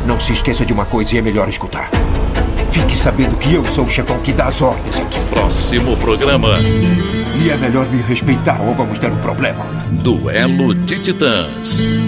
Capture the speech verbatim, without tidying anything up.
Não se esqueça de uma coisa e é melhor escutar. Fique sabendo que eu sou o chefão que dá as ordens aqui. Próximo programa. E é melhor me respeitar ou vamos ter um problema. Duelo de Titãs.